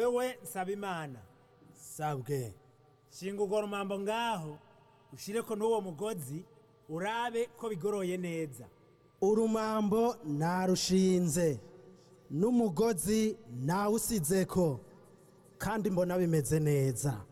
wewe Nsabimana sabwe. shinga urwo rumambo ngaho ushireko n'uwo mugozi urabe ko bigoroye neza. Urumambo narushinze n'umugozi nawusizeko kandi mbona bimeze neza.